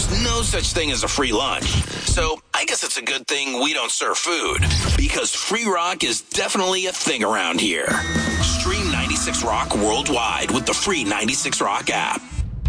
there's no such thing as a free lunch. So I guess it's a good thing we don't serve food, because free rock is definitely a thing around here. Stream 96 Rock worldwide with the free 96 Rock app.